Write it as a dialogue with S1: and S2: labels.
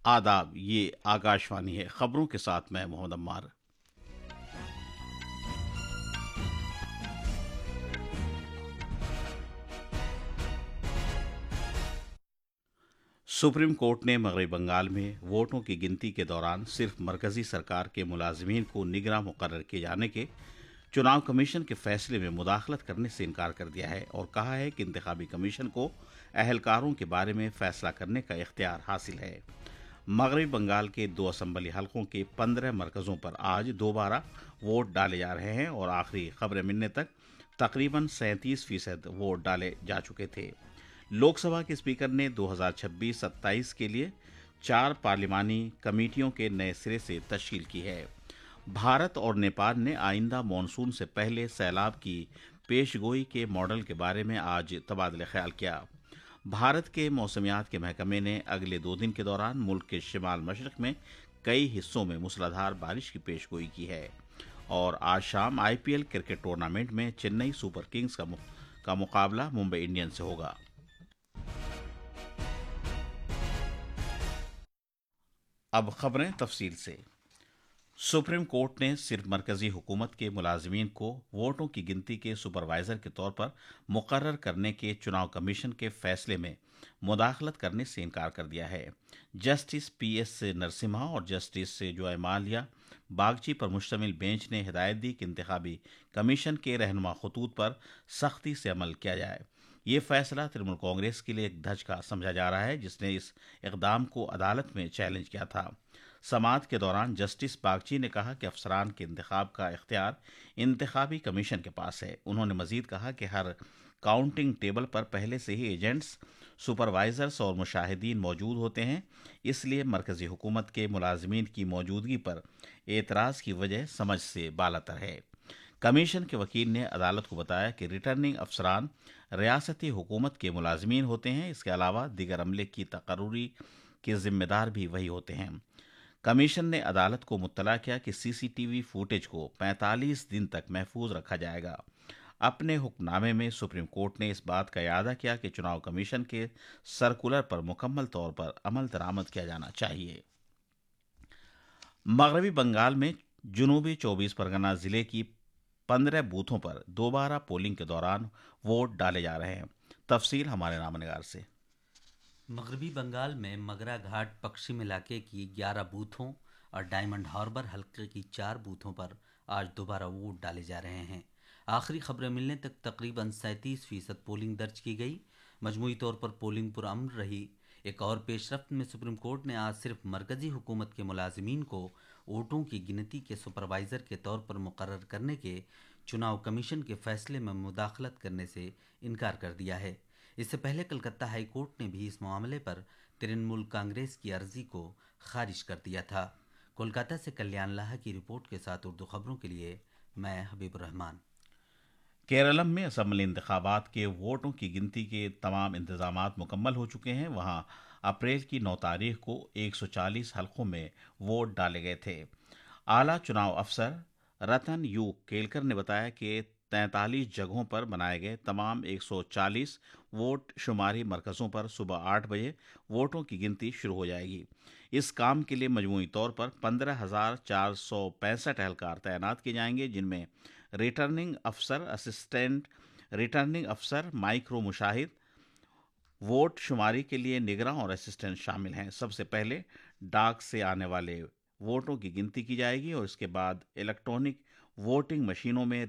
S1: आदाब, ये आकाशवाणी है। खबरों के साथ मैं मोहम्मद अम्मार। सुप्रीम कोर्ट ने मगरबी बंगाल में वोटों की गिनती के दौरान सिर्फ मरकजी सरकार के मुलाजिमीन को निगरां मुकर्रर किए जाने के चुनाव कमीशन के फैसले में मुदाखलत करने से इनकार कर दिया है और कहा है कि इंतखाबी कमीशन को अहलकारों के बारे में फैसला करने का इख्तियार हासिल है। मगरबी बंगाल के 2 असम्बली हलकों के 15 मरकजों पर आज दोबारा वोट डाले जा रहे हैं और आखिरी खबरें मिलने तक तकरीबन 37% वोट डाले जा चुके थे। लोकसभा के स्पीकर ने 2026-27 के लिए 4 पार्लिमानी कमेटियों के नए सिरे से तश्कील की है। भारत और नेपाल ने आइंदा मॉनसून से पहले सैलाब की पेशगोई के मॉडल के बारे में आज तबादला ख्याल किया। भारत के मौसमियात के महकमे ने अगले 2 दिन के दौरान मुल्क के शिमाल मशरक में कई हिस्सों में मूसलाधार बारिश की पेशगोई की है। और आज शाम आईपीएल क्रिकेट टूर्नामेंट में चेन्नई सुपर किंग्स का मुकाबला मुंबई इंडियंस से होगा। अब खबरें तफसील से। सुप्रीम कोर्ट ने सिर्फ मरकजी हुकूमत के मुलाजिमीन को वोटों की गिनती के सुपरवाइजर के तौर पर मुकर्रर करने के चुनाव कमीशन के फैसले में मुदाखलत करने से इनकार कर दिया है। जस्टिस पीएस नरसिम्हा और जस्टिस जॉयमाल्या बागची पर मुश्तमिल बेंच ने हिदायत दी कि इंतखाबी कमीशन के रहनुमा खतूत पर सख्ती से अमल किया जाए। ये फैसला तृणमूल कांग्रेस के लिए एक धचका समझा जा रहा है, जिसने इस इकदाम को अदालत में चैलेंज किया था। समाअत के दौरान जस्टिस बागची ने कहा कि अफसरान के इंतखाब का इख्तियार इंतखाबी कमीशन के पास है। उन्होंने मजीद कहा कि हर काउंटिंग टेबल पर पहले से ही एजेंट्स, सुपरवाइजर्स और मुशाहिदीन मौजूद होते हैं, इसलिए मरकजी हुकूमत के मुलाजिमीन की मौजूदगी पर एतराज़ की वजह समझ से बालातर है। कमीशन के वकील ने अदालत को बताया कि रिटर्निंग अफसरान रियासती हुकूमत के मुलाजिमीन होते हैं। इसके अलावा दीगर अमले की तकर्रुरी के जिम्मेदार भी वही होते हैं। कमीशन ने अदालत को मुत्तला किया कि सीसीटीवी फुटेज को 45 दिन तक महफूज रखा जाएगा। अपने हुक्मनामे में सुप्रीम कोर्ट ने इस बात का इरादा किया कि चुनाव कमीशन के सर्कुलर पर मुकम्मल तौर पर अमल दरामद किया जाना चाहिए। मगरबी बंगाल में जुनूबी 24 परगना जिले की 15 बूथों पर दोबारा पोलिंग के दौरान वोट डाले जा रहे हैं। तफसील हमारे नामनिगार से।
S2: मगरबी बंगाल में मगरा घाट पश्चिम इलाके की 11 बूथों और डायमंड हार्बर हल्के की 4 बूथों पर आज दोबारा वोट डाले जा रहे हैं। आखिरी खबरें मिलने तक तकरीबन 37% पोलिंग दर्ज की गई। मजमूई तौर पर पोलिंग पुरअमन रही। एक और पेशरफ्त में सुप्रीम कोर्ट ने आज सिर्फ मरकजी हुकूमत के मुलाजिमीन को वोटों की गिनती के सुपरवाइज़र के तौर पर मुकर्रर करने के चुनाव कमीशन के फैसले में मुदाखलत करने से इनकार कर दिया है। इससे पहले कलकत्ता हाई कोर्ट ने भी इस मामले पर तृणमूल कांग्रेस की अर्जी को खारिज कर दिया था। कोलकाता से कल्याण लाहा की रिपोर्ट के साथ उर्दू खबरों के लिए मैं हबीबुर रहमान।
S1: केरलम में असम्बली इंतखाबात के वोटों की गिनती के तमाम इंतजामात मुकम्मल हो चुके हैं। वहां अप्रैल की 9 तारीख को 140 हलकों में वोट डाले गए थे। आला चुनाव अफसर रतन यू केलकर ने बताया कि 43 जगहों पर बनाए गए तमाम 140 वोट शुमारी मरकज़ों पर सुबह 8 बजे वोटों की गिनती शुरू हो जाएगी। इस काम के लिए मजमूई तौर पर 15,465 एहलकार तैनात किए जाएंगे, जिनमें रिटर्निंग अफसर, असिस्टेंट रिटर्निंग अफसर, माइक्रो मुशाहिद, वोट शुमारी के लिए निगरां और असिस्टेंट शामिल हैं। सबसे पहले डाक से आने वाले वोटों की गिनती की जाएगी और इसके बाद इलेक्ट्रॉनिक वोटिंग मशीनों में